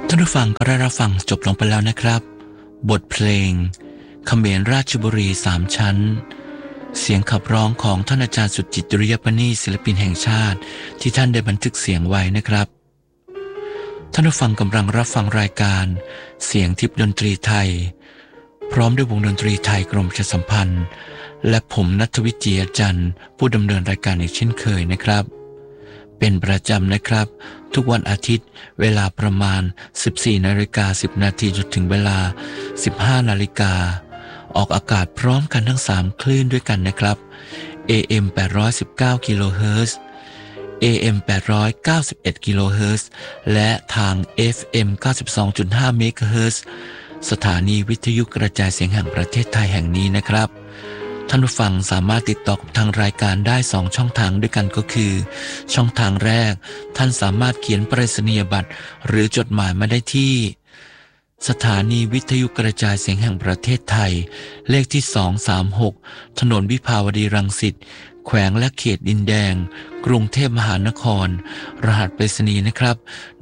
ท่านผู้ฟังก็ได้รับฟังจบลงไปแล้วนะครับบทเพลงเขมรราชบุรี3 ชั้นเสียงขับร้องของท่านอาจารย์สุจิต ดุริยปณีศิลปินแห่งชาติที่ท่านได้บันทึกเสียงไว้นะครับท่านผู้ฟังกำลังรับฟังรายการเสียงทิพย์ดนตรีไทยพร้อมด้วยวงดนตรีไทยกรมประชาสัมพันธ์และผมณัฐวิทย์ จิยจันทร์ผู้ดำเนินรายการอีกเช่นเคยนะครับเป็นประจำนะครับทุกวันอาทิตย์เวลาประมาณ 14:10 นาทีจนถึงเวลา 15 นาฬิกาออกอากาศพร้อมกันทั้ง3คลื่นด้วยกันนะครับ AM 819 กิโลเฮิรตซ์ AM 891 กิโลเฮิรตซ์และทาง FM 92.5 เมกะเฮิรตซ์สถานีวิทยุกระจายเสียงแห่งประเทศไทยแห่งนี้นะครับท่านผู้ฟังสามารถติดต่อกับทางรายการได้2ช่องทางด้วยกันก็คือช่องทางแรกท่านสามารถเขียนไปรษณียบัตรหรือจดหมายมาได้ที่สถานีวิทยุกระจายเสียงแห่งประเทศไทยเลขที่236ถนนวิภาวดีรังสิตแขวงและเขตดินแดงกรุงเทพมหานครรหัสไปรษณีย์นะครับ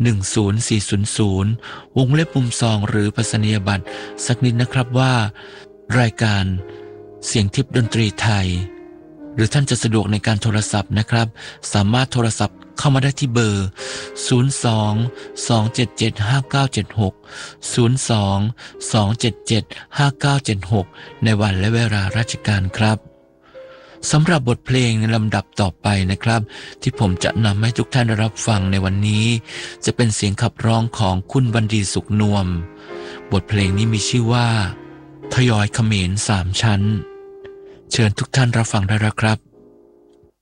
10400วงเล็บมุมซองหรือไปรษณียบัตรสักนิดนะครับว่ารายการเสียงทิพย์ดนตรีไทยหรือท่านจะสะดวกในการโทรศัพท์นะครับสามารถโทรศัพท์เข้ามาได้ที่เบอร์02-277-5976 ในวันและเวลาราชการครับสำหรับบทเพลงในลำดับต่อไปนะครับที่ผมจะนำให้ทุกท่านได้รับฟังในวันนี้จะเป็นเสียงขับร้องของคุณวรรดีสุขนวมบทเพลงนี้มีชื่อว่าทยอยเขมร3 ชั้นเชิญทุกท่านรับฟังได้แล้วครับ